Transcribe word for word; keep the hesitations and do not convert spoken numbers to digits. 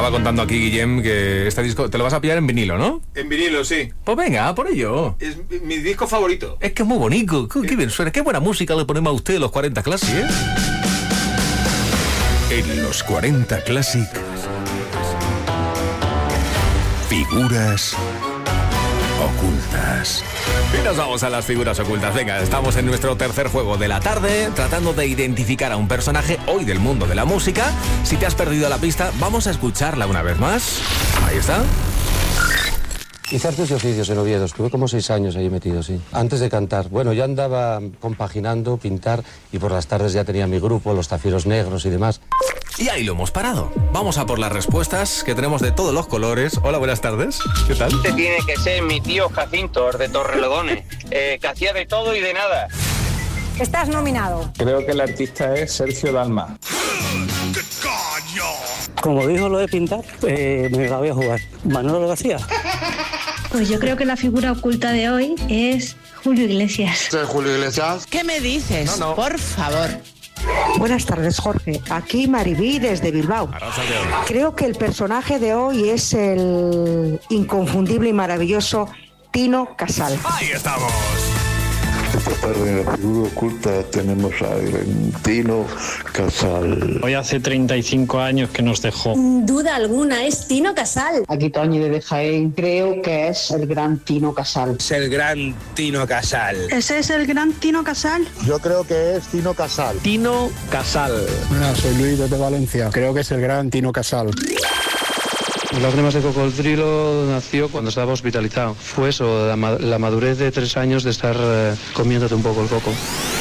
estaba contando aquí, Guillem, que este disco te lo vas a pillar en vinilo, ¿no? En vinilo, sí. Pues venga, por ello. Es mi disco favorito. Es que es muy bonito. Qué, qué bien suena. Qué buena música le ponemos a usted los cuarenta Classic, ¿eh? En los cuarenta Classic, figuras ocultas. Y nos vamos a las figuras ocultas. Venga, estamos en nuestro tercer juego de la tarde, tratando de identificar a un personaje hoy del mundo de la música. Si te has perdido la pista, vamos a escucharla una vez más. Ahí está. Hice artes y oficios en Oviedo, estuve como seis años ahí metido, sí. Antes de cantar. Bueno, ya andaba compaginando, pintar, y por las tardes ya tenía mi grupo, los Zafieros Negros y demás. Y ahí lo hemos parado. Vamos a por las respuestas, que tenemos de todos los colores. Hola, buenas tardes. ¿Qué tal? Este tiene que ser mi tío Jacinto, de Torrelodones, eh, que hacía de todo y de nada. Estás nominado. Creo que el artista es Sergio Dalma. Como dijo lo de pintar, eh, me la voy a jugar. Manolo García. Pues yo creo que la figura oculta de hoy es Julio Iglesias. ¿Es Julio Iglesias? ¿Qué me dices? No, no. Por favor. Buenas tardes, Jorge. Aquí Maribí desde Bilbao. Creo que el personaje de hoy es el inconfundible y maravilloso Tino Casal. Ahí estamos. Esta tarde en la figura oculta tenemos a Tino Casal. Hoy hace treinta y cinco años que nos dejó. Duda alguna, es Tino Casal. Aquí Toñi de Jaén, creo que es el gran Tino Casal. Es el gran Tino Casal. ¿Ese es el gran Tino Casal? Yo creo que es Tino Casal. Tino Casal. Hola, soy Luis desde Valencia. Creo que es el gran Tino Casal. Lágrimas de cocodrilo nació cuando estaba hospitalizado. Fue eso, la, ma- la madurez de tres años de estar eh, comiéndote un poco el coco.